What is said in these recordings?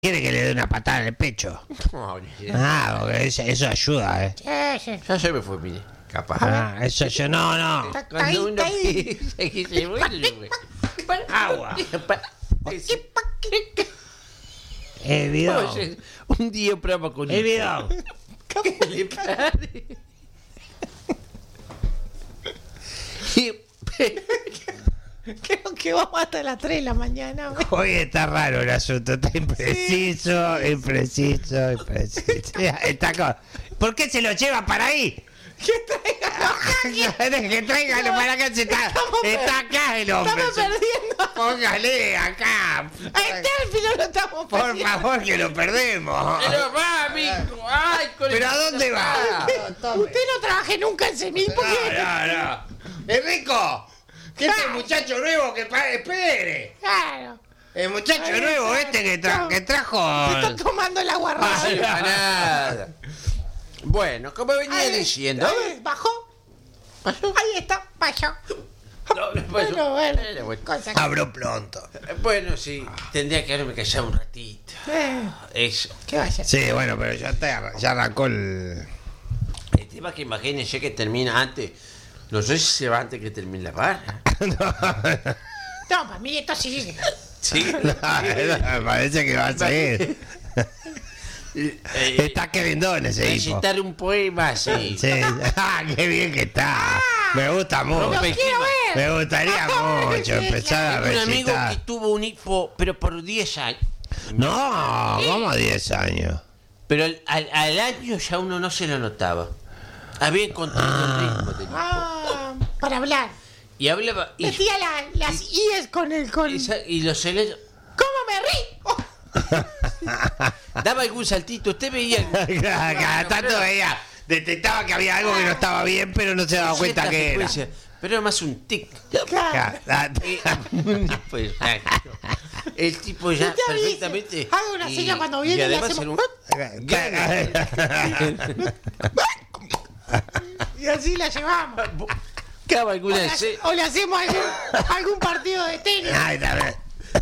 quiere que le dé una patada en el pecho. Porque eso ayuda, Sí. Ya se me fue, mire. Capaz. Eso yo no. Cuando uno piensa que se vuelve. Agua. Ese. El bidón. Oye, un día prueba con El bidón. ¿Qué le pare? Creo que vamos hasta las 3 de la mañana. Hoy está raro el asunto, está impreciso. ¿Por qué se lo lleva para ahí? Que traigan Que tráigalo para acá, está acá el hombre. Estamos perdiendo. Póngale acá. A Steffi no lo estamos Por perdiendo. favor, que lo perdemos. Pero va, amigo. Ay, ¿Pero a dónde va? Usted no trabaje nunca en Semil porque... No. Enrico, que este muchacho nuevo que espere. Claro. El muchacho nuevo que trajo. Se está tomando la guarrada. Nada. Bueno, como venía diciendo. ¿Bajó? Ahí está, bajó. No, Bueno. Cosa que- Abro pronto. Bueno, sí, tendría que haberme callado un ratito. Eso. ¿Qué va a hacer? Sí, bueno, pero ya arrancó el. El tema que imagínense que termina antes. No sé si se va antes que termine la barra. No, para mí esto sigue. Sí. Me parece que va a seguir. Está querendón ese hijo. Recitar un poema, sí. Sí. Qué bien que está. Me gusta mucho. ¡Lo quiero ver! Me gustaría mucho empezar a Tengo un amigo recitar. que tuvo un hipo, pero por 10 años. No, como 10 años. Pero al año ya uno no se lo notaba. Había encontrado el ritmo del hipo. Para hablar. Y hablaba. Y, Metía las IES con el... y los celos. ¿Cómo me rí? Oh, Daba algún saltito. Usted veía. Cada tanto veía. Detectaba que había algo que no estaba bien, pero no se daba cuenta cierta que era. frecuencia, pero era más un tic. claro. Pues, el tipo ya Usted avise. perfectamente. Haga una seña cuando viene y además hacemos- Y así la llevamos. Cava alguna vez. O le hacemos algún partido de tenis. Ay, está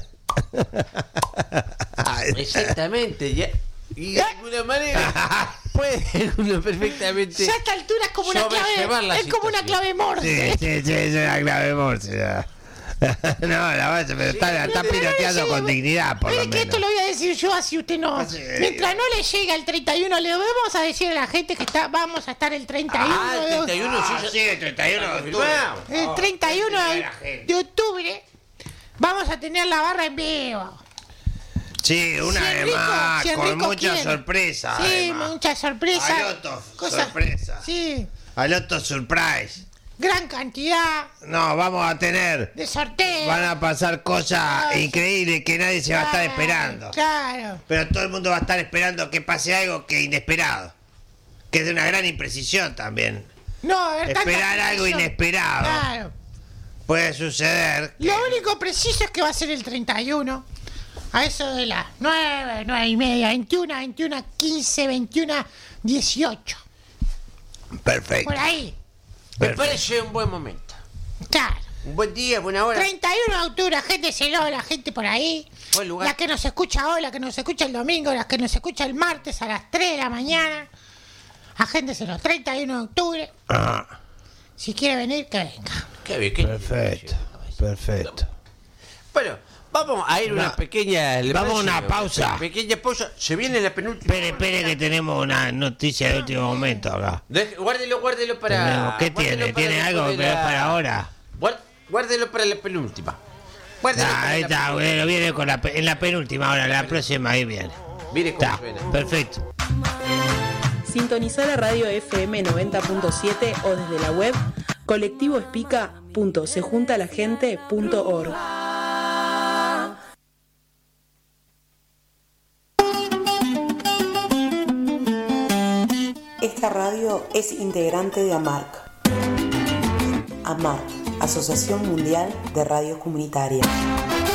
bien. Exactamente, ya. Y de alguna manera puede uno perfectamente. Ya a esta altura es como una sobrellevar clave. la Es como una situación. clave morse. Sí, es una clave morse. Ya. No, la base, pero está piloteando con dignidad, por lo Mire que esto menos. lo voy a decir yo, así usted no. Sí. Mientras no le llega el 31, le vamos a decir a la gente que vamos a estar el 31. Ah, el 31 sí, ya. Sí, el 31 de octubre. El 31 la gente. de octubre vamos a tener la barra en vivo. Sí, una Si vez Enrico- más, si con Enrico mucha quiere. sorpresa. Sí, además. mucha sorpresa. Aloto, sorpresa. Sí, Aloto surprise. gran cantidad No, vamos a tener. de sorteos. Van a pasar cosas increíbles que nadie se va a estar esperando. Claro. Pero todo el mundo va a estar esperando que pase algo que inesperado. Que es de una gran imprecisión también. No, es tanta Esperar algo presión. inesperado. Claro. Puede suceder. Lo único preciso es que va a ser el 31. A eso de las 9, 9 y media, 21, 21, 15, 21, 18. Perfecto. Por ahí. Me Perfecto. parece un buen momento. Claro. Un buen día, buena hora. 31 de octubre, gente la gente por ahí. Buen lugar. La que nos escucha hoy, la que nos escucha el domingo, la que nos escucha el martes a las 3 de la mañana. Agéndeselo, 31 de octubre. Ah, Si quiere venir, que venga. Qué bien, qué perfecto. Perfecto. Bueno, vamos a ir a una pequeña. Vamos a una pausa. Pequeña pausa. Se viene la penúltima. Espere que tenemos una noticia de último momento acá. Guárdelo para. ¿Qué guárdelo tiene? para ¿Tiene después algo de que la- ver para ahora? Guárdelo para la penúltima. Guárdelo para Ahí la está, penúltima. bueno, viene con en la penúltima ahora, la próxima ahí viene. Mire cómo Está, suena. perfecto. Sintonizá la radio FM 90.7 o desde la web colectivoespica.sejuntalagente.org. Esta radio es integrante de AMARC. AMARC, Asociación Mundial de Radios Comunitarias.